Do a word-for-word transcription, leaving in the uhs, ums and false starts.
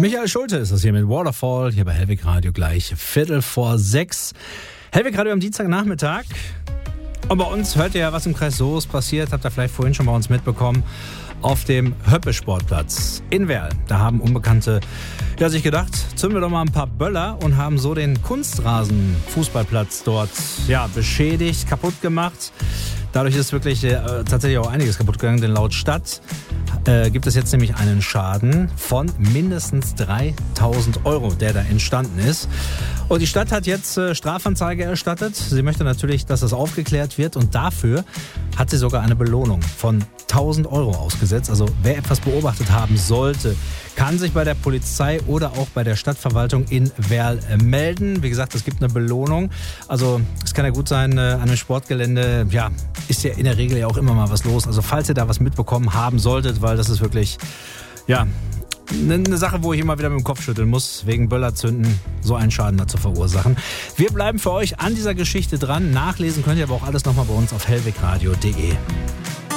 Michael Schulte ist das hier mit Waterfall, hier bei Hellwig Radio gleich Viertel vor sechs. Hellwig Radio am Dienstagnachmittag. Und bei uns hört ihr ja, was im Kreis Soest passiert, habt ihr vielleicht vorhin schon bei uns mitbekommen. Auf dem Höppe-Sportplatz in Werl. Da haben Unbekannte ja, sich gedacht, zünden wir doch mal ein paar Böller und haben so den Kunstrasen-Fußballplatz dort ja, beschädigt, kaputt gemacht. Dadurch ist wirklich äh, tatsächlich auch einiges kaputt gegangen, denn laut Stadt äh, gibt es jetzt nämlich einen Schaden von mindestens dreitausend Euro, der da entstanden ist. Und die Stadt hat jetzt äh, Strafanzeige erstattet. Sie möchte natürlich, dass das aufgeklärt wird und dafür hat sie sogar eine Belohnung von tausend Euro ausgesetzt. Also wer etwas beobachtet haben sollte, kann sich bei der Polizei oder auch bei der Stadtverwaltung in Werl melden. Wie gesagt, es gibt eine Belohnung. Also es kann ja gut sein, an einem Sportgelände ja, ist ja in der Regel ja auch immer mal was los. Also falls ihr da was mitbekommen haben solltet, weil das ist wirklich ja eine Sache, wo ich immer wieder mit dem Kopf schütteln muss, wegen Böllerzünden so einen Schaden da zu verursachen. Wir bleiben für euch an dieser Geschichte dran. Nachlesen könnt ihr aber auch alles nochmal bei uns auf hellwigradio punkt de.